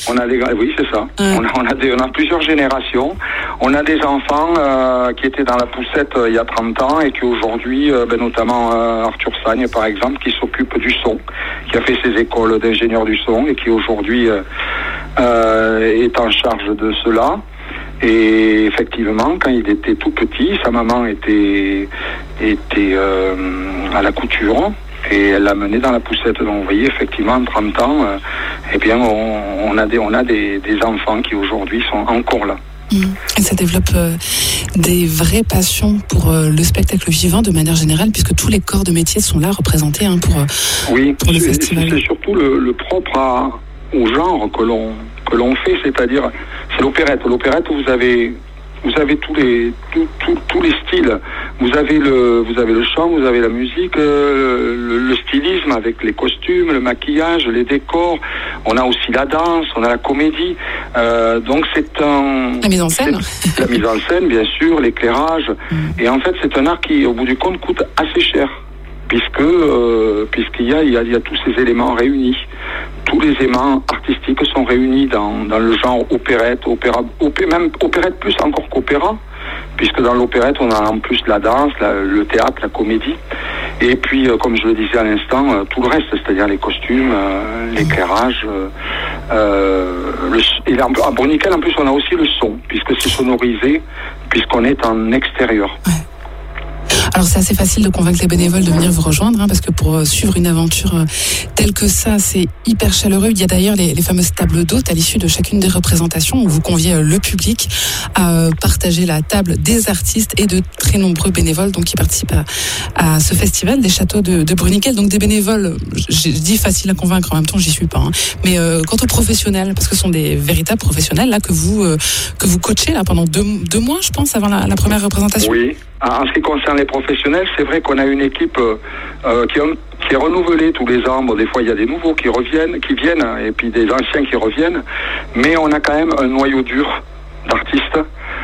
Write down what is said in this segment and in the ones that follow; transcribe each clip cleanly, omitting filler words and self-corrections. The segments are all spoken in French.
Oui, c'est ça. On a plusieurs générations. On a des enfants qui étaient dans la poussette il y a 30 ans et qui aujourd'hui, notamment Arthur Sagne par exemple, qui s'occupe du son, qui a fait ses écoles d'ingénieur du son et qui aujourd'hui est en charge de cela. Et effectivement, quand il était tout petit, sa maman était à la couture et elle l'a mené dans la poussette. Donc vous voyez, effectivement, en 30 ans, on a des enfants qui aujourd'hui sont encore là. Et ça développe des vraies passions pour le spectacle vivant de manière générale, puisque tous les corps de métier sont là représentés pour le festival. C'est surtout le propre au genre que l'on fait, c'est-à-dire c'est l'opérette. L'opérette, vous avez tous les styles. Vous avez le chant, vous avez la musique, le stylisme avec les costumes, le maquillage, les décors. On a aussi la danse, on a la comédie. Donc la mise en scène. La mise en scène, bien sûr, l'éclairage. Et en fait, c'est un art qui, au bout du compte, coûte assez cher, puisqu'il y a tous ces éléments réunis. Tous les éléments artistiques sont réunis dans le genre opérette, même opérette plus encore qu'opéra, puisque dans l'opérette, on a en plus la danse, le théâtre, la comédie, et puis, comme je le disais à l'instant, tout le reste, c'est-à-dire les costumes, l'éclairage. Et à Bruniquel, en plus, on a aussi le son, puisque c'est sonorisé, puisqu'on est en extérieur. Ouais. Alors c'est assez facile de convaincre les bénévoles de venir vous rejoindre, parce que pour suivre une aventure telle que ça, c'est hyper chaleureux. Il y a d'ailleurs les fameuses tables d'hôtes à l'issue de chacune des représentations où vous conviez le public à partager la table des artistes et de très nombreux bénévoles qui participent à ce festival des châteaux de Bruniquel. Donc des bénévoles, j'ai dit facile à convaincre, en même temps j'y suis pas. Mais quant aux professionnels, parce que ce sont des véritables professionnels là que vous coachez là pendant deux mois, je pense, avant la première représentation. Oui. En ce qui concerne les professionnels, c'est vrai qu'on a une équipe qui est renouvelée tous les ans. Bon, des fois, il y a des nouveaux qui viennent, et puis des anciens qui reviennent. Mais on a quand même un noyau dur d'artistes,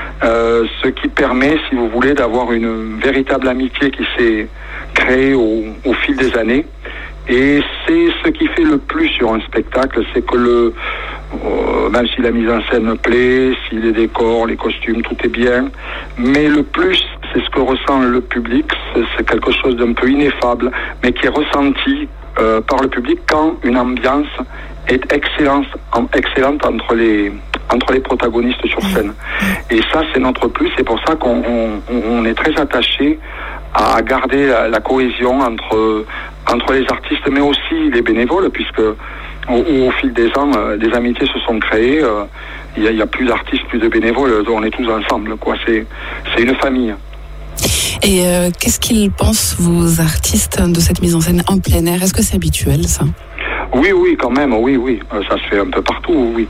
ce qui permet, si vous voulez, d'avoir une véritable amitié qui s'est créée au fil des années. Et c'est ce qui fait le plus sur un spectacle, c'est que même si la mise en scène me plaît, si les décors, les costumes, tout est bien, mais le plus, c'est ce que ressent le public, c'est quelque chose d'un peu ineffable, mais qui est ressenti par le public quand une ambiance est excellente entre les protagonistes sur scène. Et ça, c'est notre plus, c'est pour ça qu'on est très attaché à garder la cohésion entre les artistes, mais aussi les bénévoles, puisque au fil des ans, des amitiés se sont créées. Il y a plus d'artistes, plus de bénévoles, on est tous ensemble, quoi. C'est une famille. Et qu'est-ce qu'ils pensent, vos artistes, de cette mise en scène en plein air? Est-ce que c'est habituel, ça? Oui, quand même, oui. Ça se fait un peu partout, oui.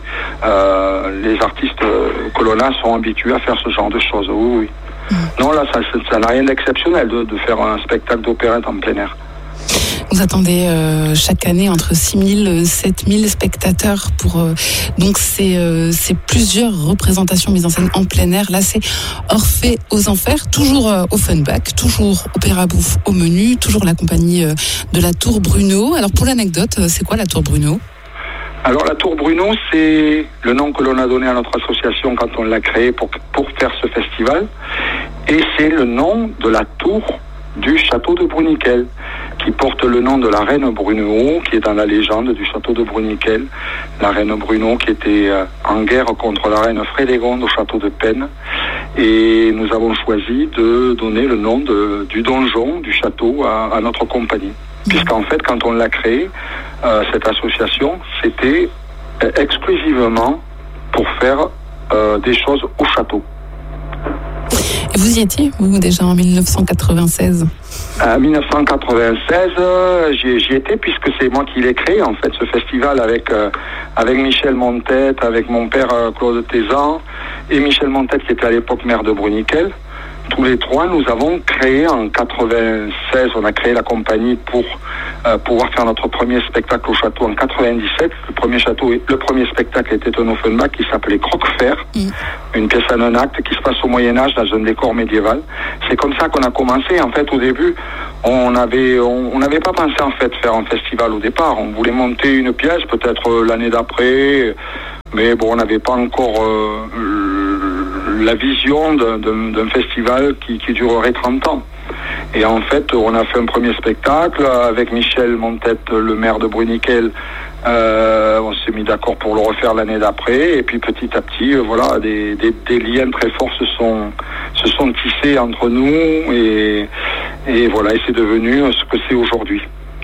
Les artistes que l'on a sont habitués à faire ce genre de choses, oui. Non, là, ça n'a rien d'exceptionnel de faire un spectacle d'opérette en plein air. Vous attendez chaque année entre 6 000 et 7 000 spectateurs pour donc ces plusieurs représentations mises en scène en plein air. Là, c'est Orphée aux Enfers, toujours au Funback, toujours Opéra Bouffe au menu, toujours la compagnie de la Tour Bruno. Alors pour l'anecdote, c'est quoi la Tour Bruno ? Alors la Tour Bruno, c'est le nom que l'on a donné à notre association quand on l'a créée pour faire ce festival. Et c'est le nom de la tour du château de Bruniquel, qui porte le nom de la reine Brunehaut, qui est dans la légende du château de Bruniquel. La reine Brunehaut qui était en guerre contre la reine Frédégonde au château de Penne. Et nous avons choisi de donner le nom du donjon du château à notre compagnie. Puisqu'en fait, quand on l'a créé, cette association, c'était exclusivement pour faire des choses au château. Et vous y étiez, vous, déjà en 1996 ? En 1996, j'y étais, puisque c'est moi qui l'ai créé, en fait, ce festival avec Michel Montette, avec mon père Claude Tézan, et Michel Montette, qui était à l'époque maire de Bruniquel. Tous les trois, nous avons créé en 96, on a créé la compagnie pour pouvoir faire notre premier spectacle au château en 97. Le premier spectacle était un Offenbach qui s'appelait Croque-Fer, une pièce en un acte qui se passe au Moyen-Âge dans un décor médiéval. C'est comme ça qu'on a commencé. En fait, au début, on n'avait pas pensé en fait faire un festival au départ. On voulait monter une pièce, peut-être l'année d'après. Mais bon, on n'avait pas encore la vision d'un festival qui durerait 30 ans. Et en fait, on a fait un premier spectacle avec Michel Montette, le maire de Bruniquel. On s'est mis d'accord pour le refaire l'année d'après. Et puis petit à petit, voilà, des liens très forts se sont tissés entre nous. Et voilà, et c'est devenu ce que c'est aujourd'hui.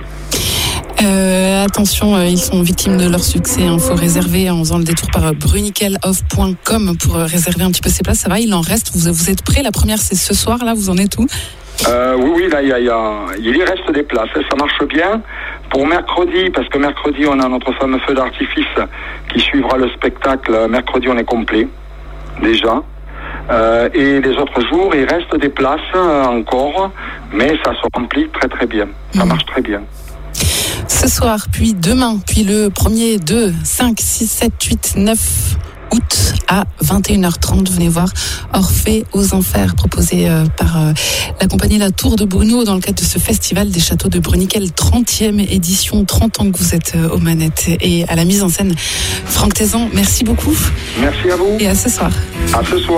Attention, ils sont victimes de leur succès. Il faut réserver en faisant le détour par bruniqueloff.com pour réserver un petit peu ces places. Ça va, il en reste. Vous êtes prêts? La première, c'est ce soir. Là, vous en êtes où? Oui, là, il y reste des places. Ça marche bien. Pour mercredi, parce que mercredi, on a notre fameux feu d'artifice qui suivra le spectacle. Mercredi, on est complet, déjà. Et les autres jours, il reste des places encore, mais ça se remplit très très bien. Ça marche très bien. Ce soir, puis demain, puis le 1er, 2, 5, 6, 7, 8, 9 août à 21h30. Venez voir Orphée aux Enfers, proposé par la compagnie La Tour de Bruno dans le cadre de ce festival des châteaux de Bruniquel, 30e édition, 30 ans que vous êtes aux manettes et à la mise en scène. Franck Thézan, merci beaucoup. Merci à vous. Et à ce soir. À ce soir.